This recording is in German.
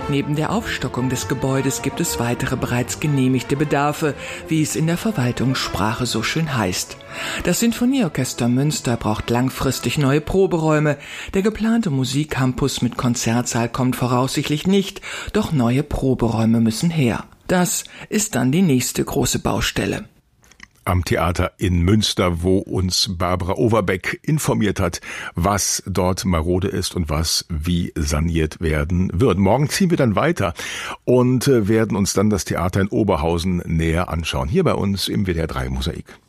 Neben der Aufstockung des Gebäudes gibt es weitere bereits genehmigte Bedarfe, wie es in der Verwaltungssprache so schön heißt. Das Sinfonieorchester Münster braucht langfristig neue Proberäume. Der geplante Musikcampus mit Konzertsaal kommt voraussichtlich nicht, doch neue Proberäume müssen her. Das ist dann die nächste große Baustelle. Am Theater in Münster, wo uns Barbara Overbeck informiert hat, was dort marode ist und was wie saniert werden wird. Morgen ziehen wir dann weiter und werden uns dann das Theater in Oberhausen näher anschauen. Hier bei uns im WDR 3 Mosaik.